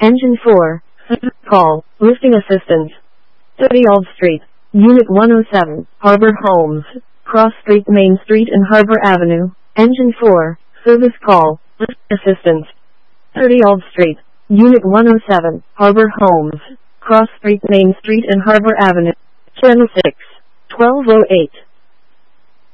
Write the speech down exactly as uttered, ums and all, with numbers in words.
Engine four. Call. Lifting assistance. thirty Old Street. Unit one oh seven. Harbor Homes. Cross Street, Main Street and Harbor Avenue. Engine four. Service call. Lift assistance. thirty Old Street. Unit one oh seven. Harbor Homes. Cross Street, Main Street and Harbor Avenue. Channel six. twelve oh eight.